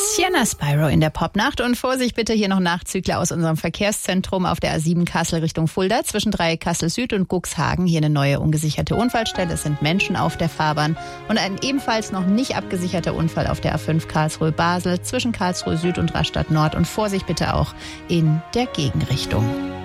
Sienna Spyro in der Popnacht und Vorsicht bitte hier noch Nachzügler aus unserem Verkehrszentrum auf der A7 Kassel Richtung Fulda zwischen Kassel Süd und Cuxhagen. Hier eine neue ungesicherte Unfallstelle. Es sind Menschen auf der Fahrbahn und ein ebenfalls noch nicht abgesicherter Unfall auf der A5 Karlsruhe-Basel zwischen Karlsruhe Süd und Rastatt Nord und Vorsicht bitte auch in der Gegenrichtung.